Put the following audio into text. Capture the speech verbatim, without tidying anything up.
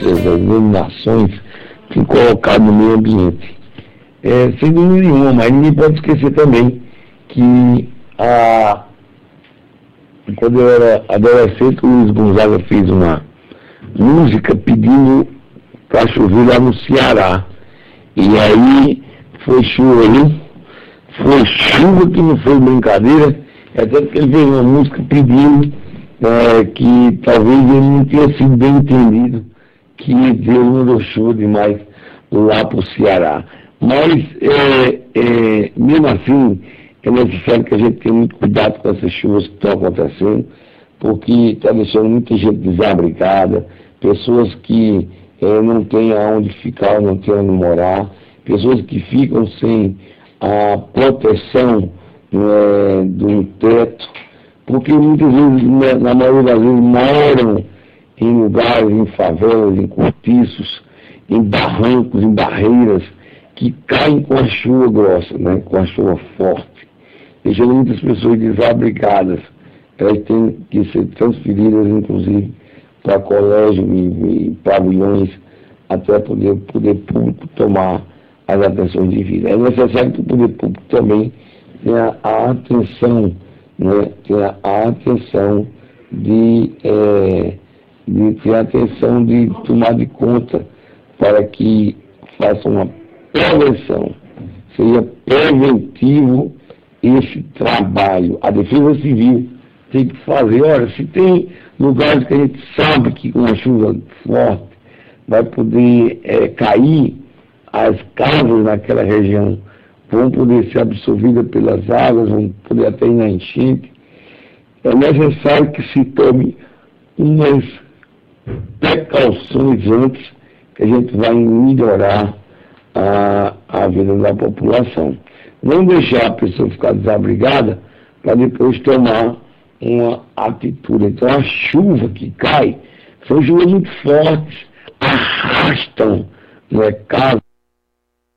indústrias, as denominações que colocaram no meio ambiente. É, sem dúvida nenhuma, mas ninguém pode esquecer também que a, quando eu era adolescente, o Luiz Gonzaga fez uma música pedindo para chover lá no Ceará. E aí foi chuva ali, foi chuva que não foi brincadeira, até porque ele fez uma música pedindo é, que talvez ele não tenha sido bem entendido, que Deus mandou chuva demais lá para o Ceará. Mas, é, é, mesmo assim, é necessário que a gente tenha muito cuidado com essas chuvas que estão acontecendo, porque está deixando muita gente desabrigada, pessoas que é, não têm aonde ficar, não têm onde morar, pessoas que ficam sem a proteção é, do teto, porque muitas vezes, na maioria das vezes, moram em lugares, em favelas, em cortiços, em barrancos, em barreiras, que caem com a chuva grossa, né, com a chuva forte, deixando muitas pessoas desabrigadas. Elas têm que ser transferidas, inclusive, para colégio e, e pavilhões, até poder o poder público tomar as atenções devidas. É necessário que o poder público também tenha a atenção, né, tenha a atenção de, é, de ter a atenção de tomar de conta para que faça uma prevenção. Seria preventivo esse trabalho. A Defesa Civil tem que fazer, olha, se tem lugares que a gente sabe que com uma chuva forte vai poder é, cair, as casas naquela região vão poder ser absorvidas pelas águas, vão poder até ir na enchente, é necessário que se tome umas precauções antes, que a gente vai melhorar a, a vida da população. Não deixar a pessoa ficar desabrigada para depois tomar uma atitude. Então, a chuva que cai são chuvas muito fortes, arrastam, não é, casas.